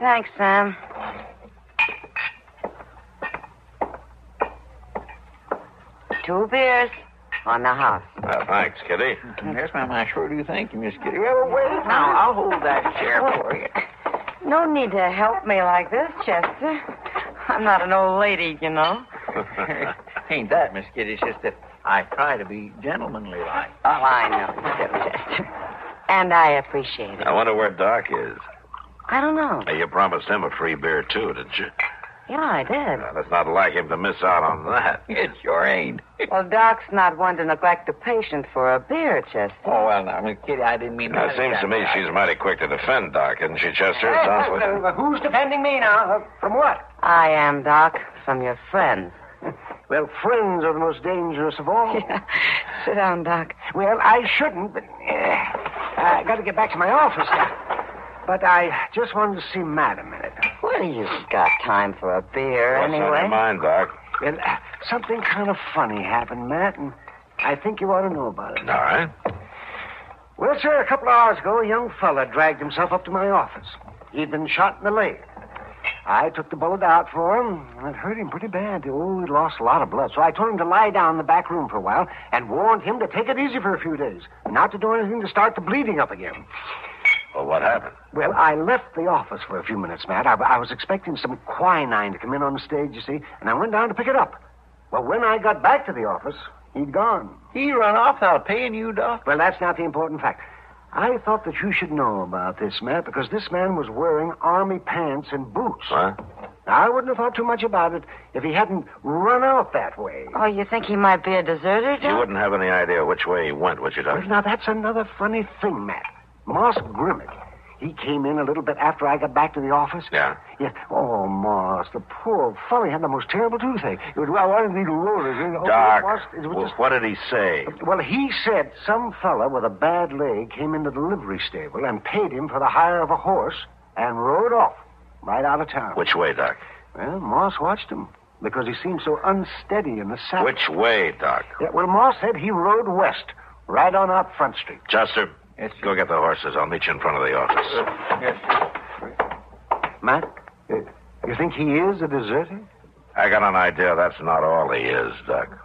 Thanks, Sam. Two beers on the house. Thanks, Kitty. Yes, ma'am, I sure do thank you, Miss Kitty. Well, wait now. I'll hold that chair for you. No need to help me like this, Chester. I'm not an old lady, you know. Ain't that, Miss Kitty? It's just that I try to be gentlemanly like. Oh, I know, Chester. And I appreciate it. I wonder where Doc is. I don't know. Hey, you promised him a free beer, too, didn't you? Yeah, I did. That's not like him to miss out on that. It sure ain't. Well, Doc's not one to neglect a patient for a beer, Chester. Oh, well, now, Miss Kitty, I didn't mean Now, that. it seems to me she's mighty quick to defend Doc, isn't she, Chester? Sounds like... Who's defending me now? From what? I am, Doc, from your friends. Well, friends are the most dangerous of all. Yeah. Sit down, Doc. Well, I shouldn't, but I got to get back to my office now. But I just wanted to see Matt a minute. Well, you've got time for a beer What's anyway. on your mind, Doc? Well, something kind of funny happened, Matt, and I think you ought to know about it. All right. Well, sir, a couple of hours ago, a young fella dragged himself up to my office. He'd been shot in the leg. I took the bullet out for him, and it hurt him pretty bad. Oh, he'd lost a lot of blood. So I told him to lie down in the back room for a while and warned him to take it easy for a few days, not to do anything to start the bleeding up again. Well, what happened? Well, I left the office for a few minutes, Matt. I was expecting some quinine to come in on the stage, you see, and I went down to pick it up. Well, when I got back to the office, he'd gone. He run off without paying you, Doc? Well, that's not the important fact. I thought that you should know about this, Matt, because this man was wearing army pants and boots. What? I wouldn't have thought too much about it if he hadn't run out that way. Oh, you think he might be a deserter, Doc? You wouldn't have any idea which way he went, would you, Doc? Well, now, that's another funny thing, Matt. Moss Grimmett. He came in a little bit after I got back to the office. Yeah? Yeah. Oh, Moss, the poor fellow had the most terrible toothache. It was, well, one of these rollers. Doc, it was just... what did he say? Well, he said some fella with a bad leg came in the delivery stable and paid him for the hire of a horse and rode off right out of town. Which way, Doc? Well, Moss watched him because he seemed so unsteady in the saddle. Which way, Doc? Yeah, well, Moss said he rode west, right on out Front Street. Chester, Yes, go get the horses. I'll meet you in front of the office. Yes. Matt, you think he is a deserter? I got an idea that's not all he is, Doc.